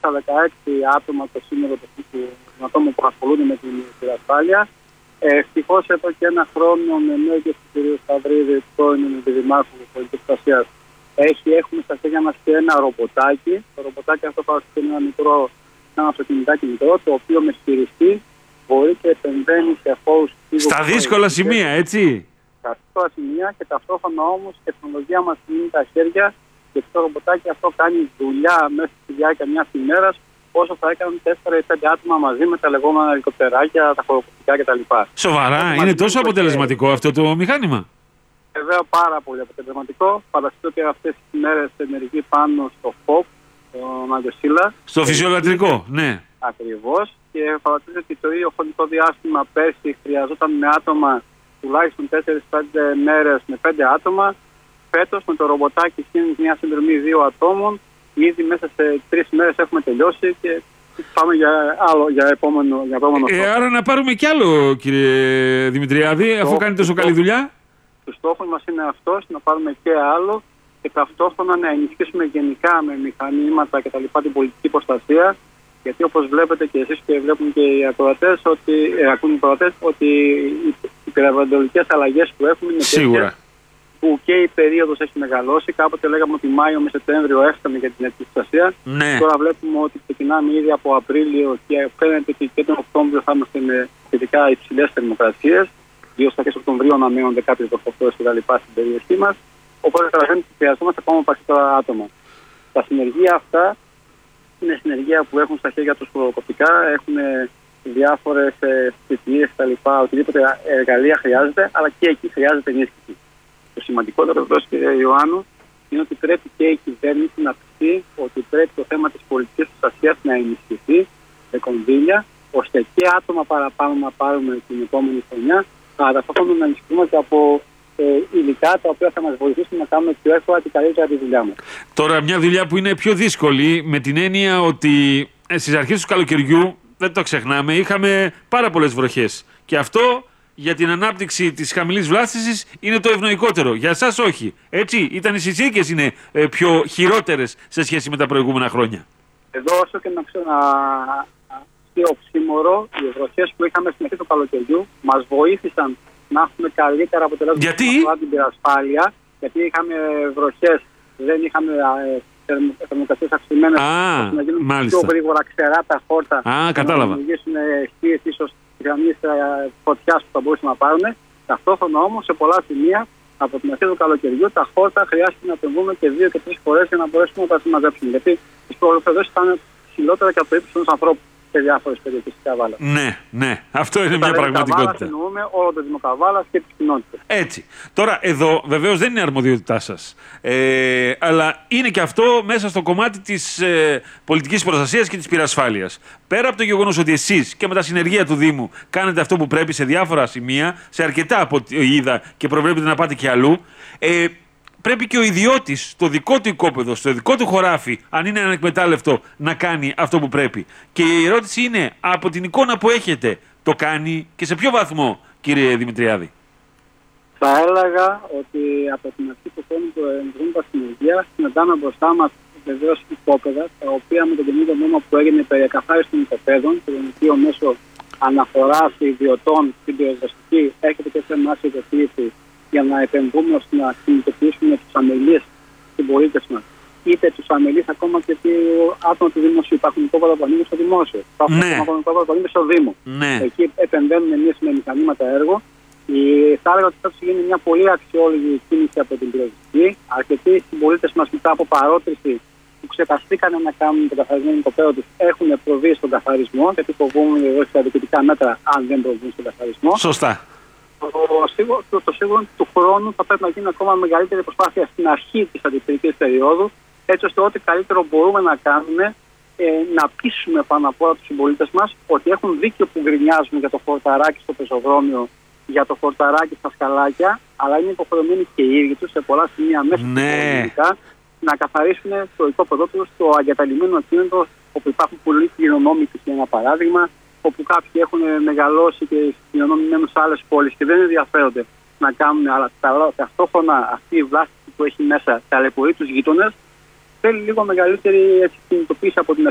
στα 16 άτομα το σύνολο των ατόμων που ασχολούνται με την πυρασφάλεια. Ευτυχώς εδώ και ένα χρόνο με ενέργειες του κ. Σταυρίδη, πρώην Αντιδημάρχου Πολιτικής Προστασίας, έχουμε στα χέρια μας και ένα ρομποτάκι. Το ρομποτάκι αυτό παρουσιάζει ένα αυτοκινητάκι μικρό, το οποίο με χειριστή μπορεί και επεμβαίνει σε χώρους. Στα δύσκολα σημεία, έτσι. Στα δύσκολα σημεία και ταυτόχρονα όμως η τεχνολογία μας είναι τα χέρια και το ρομποτάκι αυτό κάνει δουλειά μέσα στη διάρκεια μιας ημέρας όσο θα έκαναν 4 ή 5 άτομα μαζί με τα λεγόμενα ελικοπτεράκια, τα χωροκοπτικά κτλ. Σοβαρά, είναι τόσο αποτελεσματικό αυτό το μηχάνημα? Βέβαια πάρα πολύ αποτελεσματικό. Φανταστείτε ότι αυτές τις ημέρες ενεργεί πάνω στο ΦΟΠ, τον Άγιο Σύλλα. Στο φυσιολατρικό, ναι. Ακριβώς. Και φανταστείτε ότι το ίδιο χρονικό διάστημα πέρσι χρειαζόταν με άτομα τουλάχιστον 4-5 μέρες με 5 άτομα. Φέτος με το ρομποτάκι γίνει μια συνδρομή 2 ατόμων. Ήδη μέσα σε 3 μέρες έχουμε τελειώσει και πάμε για επόμενο. Άρα να πάρουμε κι άλλο, κύριε Δημητριάδη, αφού κάνει τόσο καλή δουλειά. Το στόχος μας είναι αυτός, να πάρουμε και άλλο και ταυτόχρονα να ενισχύσουμε γενικά με μηχανήματα και τα λοιπά την πολιτική προστασία. Γιατί όπως βλέπετε και εσείς και βλέπουν και οι ακροατές, ότι οι περιβαλλοντικές αλλαγές που έχουμε είναι σίγουρα. Που και η περίοδος έχει μεγαλώσει. Κάποτε λέγαμε ότι Μάιο με Σεπτέμβριο έφτανε για την προστασία. Ναι. Τώρα βλέπουμε ότι ξεκινάμε ήδη από Απρίλιο και φαίνεται ότι και τον Οκτώβριο θα είμαστε με σχετικά υψηλές θερμοκρασίες. Γύρω στα αρχές Οκτωβρίου αναμένονται κάποιες βροχοπτώσεις και τα λοιπά στην περιοχή μας. Οπότε καταλαβαίνετε ότι χρειαζόμαστε ακόμα περισσότερα άτομα. Τα συνεργεία αυτά είναι συνεργεία που έχουν στα χέρια τους χωροκοπτικά, έχουν διάφορες θητείες κτλ. Οτιδήποτε εργαλεία χρειάζεται, αλλά και εκεί χρειάζεται ενίσχυση. Το σημαντικότερο εδώ, κύριε Ιωάννου, είναι ότι πρέπει και η κυβέρνηση να πει ότι πρέπει το θέμα της πολιτικής προστασίας να ενισχυθεί με κονδύλια, ώστε και άτομα παραπάνω να πάρουμε την επόμενη χρονιά, αλλά ταυτόχρονα να ενισχυθούμε και από υλικά τα οποία θα μας βοηθήσουν να κάνουμε πιο εύκολα και καλύτερα τη δουλειά μας. Τώρα, μια δουλειά που είναι πιο δύσκολη, με την έννοια ότι στις αρχές του καλοκαιριού, δεν το ξεχνάμε, είχαμε πάρα πολλές βροχές. Και αυτό για την ανάπτυξη της χαμηλής βλάστησης είναι το ευνοϊκότερο. Για εσάς όχι. Έτσι, οι συνθήκες είναι πιο χειρότερες σε σχέση με τα προηγούμενα χρόνια. Εδώ, όσο και να ξαναστεί οξύμορο, οι βροχές που είχαμε στην αρχή του καλοκαιριού μας βοήθησαν να έχουμε καλύτερα αποτελέσματα από την πυρασφάλεια, γιατί είχαμε βροχές, δεν είχαμε θερμοκρασίες αυξημένες, ώστε να γίνουν πιο γρήγορα ξερά τα χόρτα, να δημιουργήσουν αιστείες ίσως γραμμής φωτιάς που θα μπορούσαν να πάρουν. Ταυτόχρονα όμως σε πολλά σημεία από την αρχή του καλοκαιριού τα χόρτα χρειάστηκε να επεμβούμε και 2 και 3 φορές για να μπορέσουμε να τα συμμαζέψουμε. Γιατί οι προληπτές ήταν ψηλότερα και από το ύψος ενός ανθρώπου σε διάφορες περιοχές της Καβάλας. Ναι. Αυτό είναι μια πραγματικότητα. Εννοούμε όλο το Δήμο Καβάλας και τις κοινότητες. Έτσι. Τώρα, εδώ βεβαίως δεν είναι αρμοδιότητά σας. Αλλά είναι και αυτό μέσα στο κομμάτι της πολιτικής προστασίας και της πυρασφάλειας. Πέρα από το γεγονός ότι εσείς και με τα συνεργεία του Δήμου κάνετε αυτό που πρέπει σε διάφορα σημεία, σε αρκετά από ό,τι είδα και προβλέπετε να πάτε και αλλού, πρέπει και ο ιδιώτης στο δικό του οικόπεδο, στο δικό του χωράφι, αν είναι ανεκμετάλλευτο, να κάνει αυτό που πρέπει. Και η ερώτηση είναι, από την εικόνα που έχετε, το κάνει και σε ποιο βαθμό, κύριε Δημητριάδη? Θα έλεγα ότι από την αρχή του χρόνου που ενεργούμε τα συνεργεία, συναντάμε μπροστά μας βεβαίως οικόπεδα, τα οποία με τον καινούργιο νόμο που έγινε περί εκαθάρισης των οικοπαίδων, το οποίο μέσω αναφοράς ιδιωτών στην πυροσβεστική έρχεται και σε εμάς η ειδοποίηση για να επεμβούμε ώστε να κινητοποιήσουμε τους αμελείς συμπολίτες μας. Είτε τους αμελείς ακόμα και άτομα του δημοσίου. Υπάρχουν οικόπεδα που ανοίγουν στο δημόσιο. Υπάρχουν οικόπεδα που ανοίγουν στο Δήμο. Εκεί επεμβαίνουμε εμείς με μηχανήματα έργο. Θα έλεγα ότι θα γίνει μια πολύ αξιόλογη κίνηση από την πυροσβεστική. Αρκετοί συμπολίτες μας μετά από παρότριση που ξεχαστήκανε να κάνουν τον καθαρισμό των οικοπαίδων τους έχουν προβεί στον καθαρισμό. Γιατί φοβούμαι εδώ στα διοικητικά μέτρα αν δεν προβούν στον καθαρισμό. Σωστά. Το σίγουρο του χρόνου θα πρέπει να γίνει ακόμα μεγαλύτερη προσπάθεια στην αρχή της αντιπυρικής περίοδου, έτσι ώστε ό,τι καλύτερο μπορούμε να κάνουμε να πείσουμε πάνω απ' όλα τους συμπολίτες μας ότι έχουν δίκιο που γκρινιάζουν για το χορταράκι στο πεζοδρόμιο, για το χορταράκι στα σκαλάκια, αλλά είναι υποχρεωμένοι και οι ίδιοι τους σε πολλά σημεία μέσα στα να καθαρίσουν το οικόπεδό τους, το εγκαταλειμμένο ακίνητο, όπου υπάρχουν πολλοί κληρονόμοι, για ένα παράδειγμα, όπου κάποιοι έχουν μεγαλώσει και κληρονομημένους σε άλλες πόλεις και δεν ενδιαφέρονται να κάνουν, αλλά ταυτόχρονα αυτή η βλάστηση που έχει μέσα ταλαιπωρεί τους γείτονες, θέλει λίγο μεγαλύτερη κινητοποίηση από την